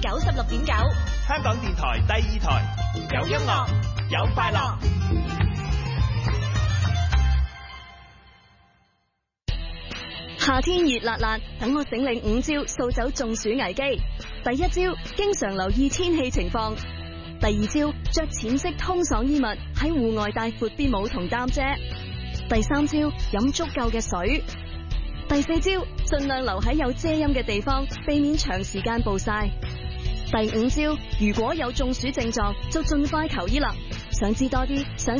96.9， 香港電台第2台，有音樂，有快樂。 夏天熱辣辣，等我整理5招掃走中暑危機。第一招，經常留意天氣情況。第二招，着淺色通爽衣物，喺戶外帶闊啲帽同擔遮。第三招，飲足夠嘅水。第四招，盡量留喺有遮陰嘅地方，避免長時間暴曬。第五招，如果有中暑症狀，就盡快求醫啦。想知多啲，上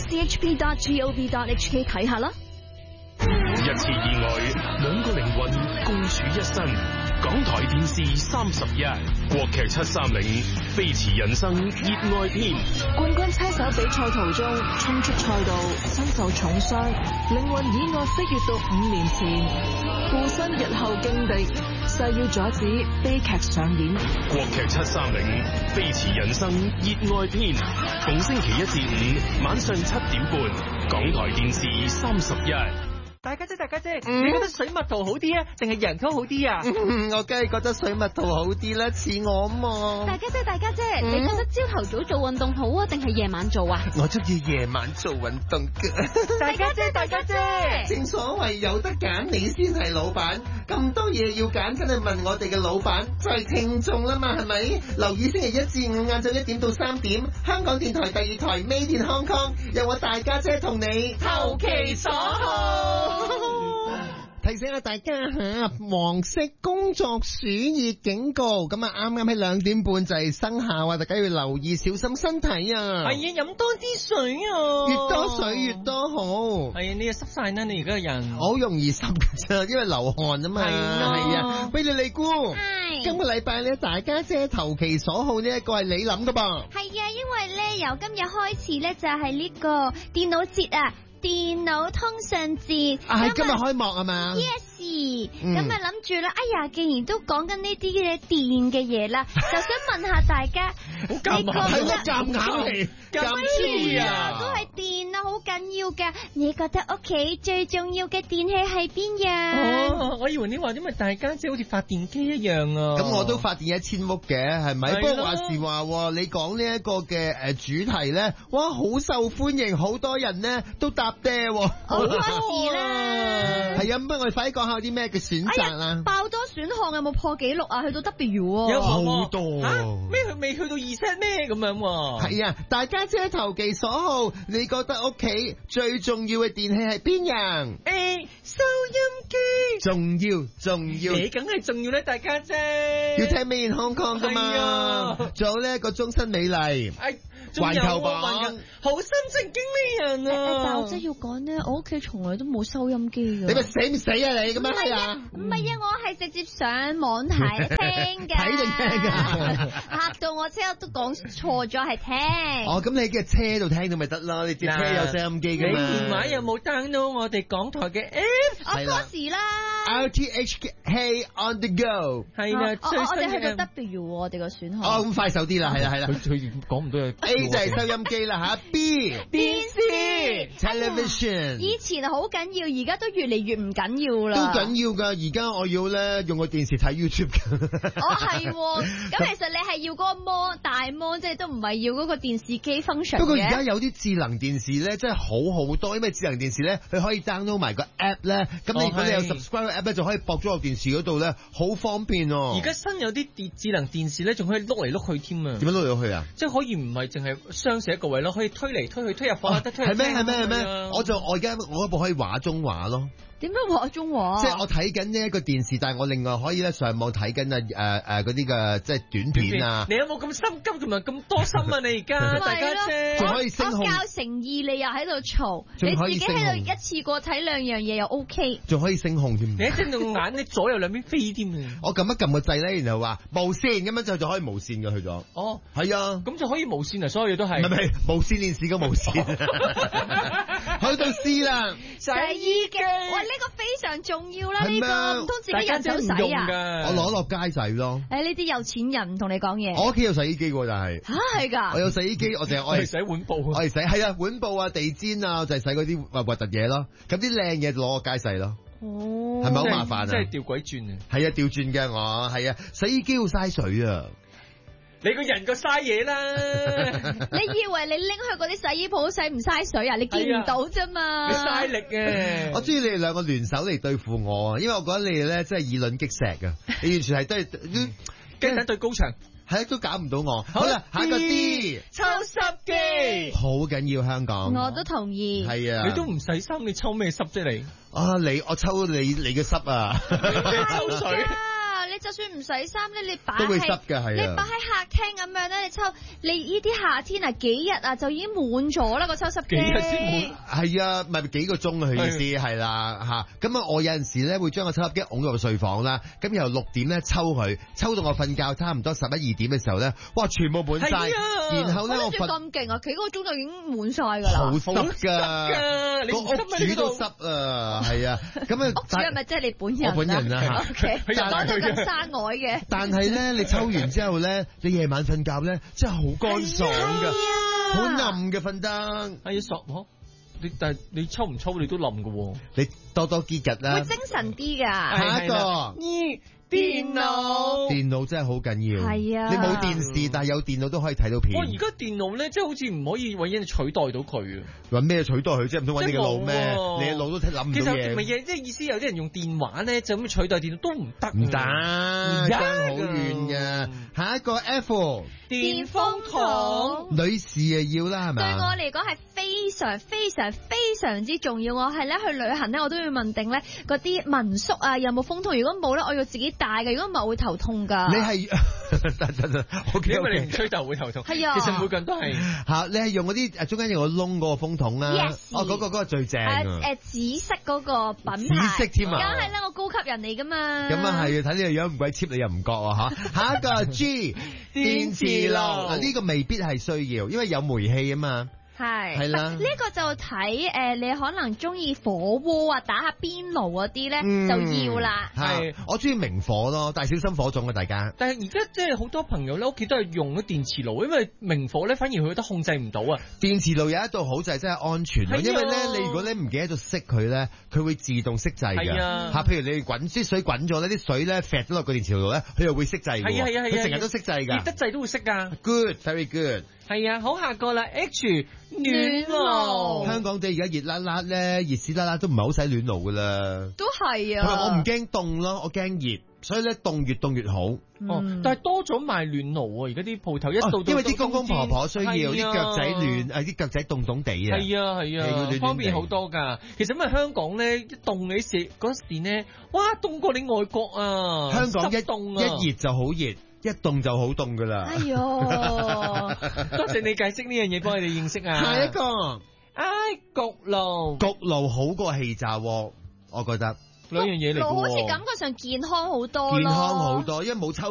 chp.gov.hk 睇下啦。 一次意外，2個靈魂共處一身。港台電視31，國劇730，飛馳人生熱愛篇。 冠軍車手比賽途中衝出賽道，身受重傷，靈魂意外飛越到5年前，附身日後勁敵，誓要阻止悲劇上演。 國劇730，飛馳人生熱愛篇，逢星期1至5晚上7點半，港台電視31。 大家姐，你覺得水蜜桃好啲啊，定係洋蔥好啲啊？ 我梗係覺得水蜜桃好啲啦，似我嘛。 大家姐，你覺得朝頭早做運動好啊，定係夜晚做啊？ 我中意夜晚做運動㗎。 大家姐， 正所謂有得揀，你先係老闆。咁多嘢要揀，真係問我哋嘅老闆，就係聽眾啦嘛，係咪？留意星期1至5晏晝1點到3點，香港電台第2台 Made in Hong Kong，有我大家姐同你投其所好。提醒下大家吓，黃色工作暑熱警告，咁啊啱啱喺2點半就係生效啊！大家要留意，小心身體啊！ 係啊，飲多啲水啊！ 越多水越多好。 係啊，你又濕晒啦，你而家嘅人好容易濕㗎啫，因為流汗啊嘛。係啊，喂，你姑，今個禮拜咧，大家姐投其所好呢一個係你諗噶噃。 係啊，因為咧由今日開始咧就係呢個電腦節啊。電腦通訊節係今日開幕係嘛 ？Yes， 咁啊諗住啦，哎呀，既然都講緊呢啲嘅電嘅嘢啦，就想問下大家， 你覺得係我夾硬嚟，咁啊，都係電啊，好緊要噶。你覺得屋企最重要嘅電器係邊樣？ 哦，我以為你話因為大家姐好似發電機一樣啊。 咁我都發電1000屋嘅，係咪？不過話時話，你講呢一個嘅主題咧，哇，好受歡迎，好多人咧都答。 好多時啦， 係啊，咁我哋快啲講下啲咩嘅選擇啦。 爆多選項有冇破紀錄啊？去到 W 有好多咩？佢未去到2set咩咁樣？ 係啊，大家姐投其所好，你覺得屋企最重要嘅電器係邊樣 ？A 收音機， 重要， 你梗係重要咧，大家姐要聽 Made in Hong Kong 噶嘛？仲有呢個終身美麗。環球版好心情經理人啊！ 但我真係要講咧，我屋企從來都冇收音機㗎。 你咪死唔死啊你咁樣係啊？ 唔係啊，我係直接上網睇聽㗎。 睇定聽㗎？ 嚇到我車都講錯咗係聽。 哦，咁你嘅車度聽到咪得咯？你啲車有收音機㗎嘛？ 你電話有冇 download 我哋港台嘅 app？ 我嗰時啦。 RTHK on the go。 係啦，我哋去到 W 我哋個選項。 哦，咁快手啲啦，係啦。 佢講唔到啊。 A 就係收音機啦吓 ，B 電視 television。 以前好緊要，而家都越嚟越唔緊要啦。 都緊要噶，而家我要咧用個電視睇 YouTube 噶。 哦係，咁其實你係要嗰個魔大魔，即係都唔係要嗰個電視機 function 嘅。 不過而家有啲智能電視咧，真係好多，因為智能電視咧，佢可以 download 埋個 app 咧，咁你如果你有 subscribe app 咧，就可以駁咗落電視嗰度咧，好方便哦。 而家新有啲智能電視咧，仲可以碌嚟碌去添啊！ 點樣碌嚟碌去啊？ 即係可以唔係淨係雙寫一個位咯，可以推嚟推去，推入放得推入。 係咩？我而家我嗰部可以畫中畫咯。 點樣畫中畫？ 即係我睇緊呢一個電視，但係我另外可以咧上網睇緊嗰啲嘅即係短片啊。 你有冇咁心急同埋咁多心啊？你而家大家姐仲可以聲控。 我教誠意，你又喺度嘈，你自己喺度一次過睇2樣嘢又 OK。 仲可以聲控添。 你一睜到眼，你左右兩邊飛添啊！ 我撳一撳個掣咧，然後話無線咁樣就可以無線嘅去咗。 哦，係啊， 咁就可以無線啊！所有嘢都係。 唔係無線電視嘅無線。去到 C 啦， 洗衣機。喂，呢個非常重要啦，呢個唔通自己人手洗啊？ 我攞落街洗咯。 呢啲有錢人唔同你講嘢。 我屋企有洗衣機喎，但係係㗎。 我有洗衣機，我淨係我係洗碗布。 我係洗係啊，碗布啊、地氈啊，就係洗嗰啲核突嘢咯。咁啲靚嘢就攞落街洗咯。 哦， 係咪好麻煩啊？ 即係調鬼轉啊！ 係啊，調轉嘅我係啊，洗衣機好嘥水啊。 你個人個嘥嘢啦。 你以為你拎去嗰啲洗衣鋪使唔嘥水啊？你見唔到啫嘛。 你嘥力嘅。 我中意你哋兩個聯手嚟對付我啊，因為我覺得你哋咧真係以卵擊石啊！你完全係都係雞蛋對高牆。 係都搞唔到我。好啦，下個 D 抽濕機， 好緊要香港。 我都同意。 係啊， 你都唔洗衫，你抽咩濕啫你？ 啊我抽你嘅濕啊！ 你抽水。 你就算唔洗衫咧，你擺都會濕嘅，係啊。 你擺喺客廳咁樣咧，你呢啲夏天啊，幾日啊就已經滿咗啦個抽濕機。 幾日先滿？ 係啊，咪幾個鐘佢意思係啦嚇。咁啊，我有陣時咧會將個抽濕機㧬入睡房啦，咁由6點咧抽佢，抽到我瞓覺差唔多11、2點嘅時候咧，哇全部滿晒。然後咧我瞓咁勁啊，幾個鐘就已經滿晒㗎啦。 好濕㗎，個屋主都濕啊，係啊。咁啊， 屋主係咪即係你本人？ 我本人啊嚇。 講到咁生外嘅。 但係咧，你抽完之後咧，你夜晚瞓覺咧，真係好乾爽㗎，好冧嘅瞓得。 係啊，索但係你抽唔抽你都冧㗎喎。 你多結日啦。 會精神啲㗎。 下一個。 電腦真係好緊要。 係啊。 你冇電視，但係有電腦都可以睇到片。 而家電腦咧，即係好似唔可以搵嘢取代到佢啊！ 搵咩取代佢啫？唔通搵你嘅腦咩？你嘅腦都諗唔到嘢。 其實唔係嘢，即係意思有啲人用電話咧，就咁取代電腦都唔得。 唔得，爭好遠㗎。下一個 F。 電風筒。 女士啊要啦係咪？ 對我嚟講係非常非常非常之重要。我係咧去旅行咧，我都要問定咧嗰啲民宿啊有冇風筒。如果冇咧，我要自己帶嘅。如果唔係，我會頭痛㗎。 你係因為你唔吹就會頭痛。 係啊。 其實每個人都係嚇，你係用嗰啲中間有個窿嗰個風筒啦。 Yes。 嗰個最正啊。 紫色嗰個品牌。 紫色添啊。 梗係啦，我高級人嚟㗎嘛。 咁啊係，睇你個樣唔鬼 cheap，你又唔覺啊嚇。下一個 G 電磁爐，呢個未必係需要，因為有煤氣啊嘛。係啦， 呢個就睇你可能中意火鍋啊，打下邊爐嗰啲咧就要啦。 係，我中意明火咯，但係小心火種啊，大家。 但係而家即係好多朋友咧，屋企都係用咗電磁爐，因為明火咧反而佢覺得控制唔到啊。 電磁爐有一度好就係真係安全，因為咧你如果你唔記得咗熄佢咧，佢會自動熄掣㗎。嚇，譬如你啲水滾咗咧，啲水咧揈咗落個電磁爐咧，佢又會熄掣㗎。係啊，佢成日都熄掣㗎。 熱得滯都會熄㗎。 Good, very good。 係啊，好，下個啦 H 暖爐。 香港地而家熱辣辣咧，熱屎辣辣都唔係好使暖爐噶啦。 都係啊。 我唔驚凍咯，我驚熱，所以咧凍越凍越好。 但係多咗賣暖爐啊！而家啲鋪頭一到因為啲公公婆婆需要啲腳仔暖，啲腳仔凍凍地啊。 係啊，方便好多㗎。其實因為香港咧一凍嗰時咧，哇凍過你外國啊！ 香港一熱就好熱。一凍就好凍噶啦！ 哎呦， 多謝你解釋呢樣嘢，幫我哋認識啊！ 下一個， 焗爐好過氣炸鍋，我覺得兩樣嘢嚟嘅喎， 好似感覺上健康好多咯， 健康好多，因為冇抽。